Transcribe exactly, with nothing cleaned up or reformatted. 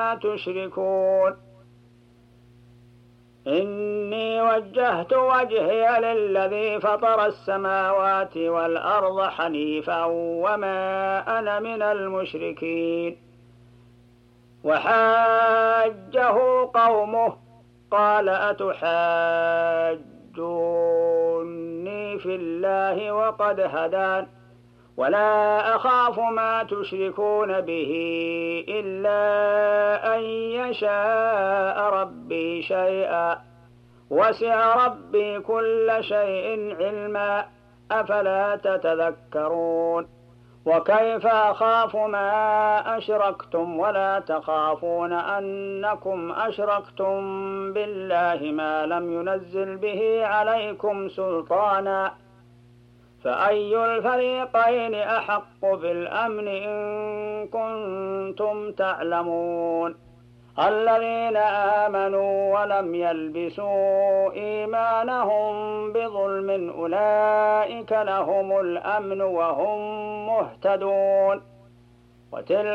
تشركون إني وجهت وجهي للذي فطر السماوات والأرض حنيفا وما أنا من المشركين وحاجه قومه قال أتحاجوني في الله وقد هدان ولا أخاف ما تشركون به إلا أن يشاء ربي شيئا وسع ربي كل شيء علما أفلا تتذكرون وكيف أخاف ما أشركتم ولا تخافون أنكم أشركتم بالله ما لم ينزل به عليكم سلطانا فأي الفريقين أحق بالأمن إن كنتم تعلمون الذين آمنوا ولم يلبسوا إيمانهم بظلم أولئك لهم الأمن وهم مهتدون وتلك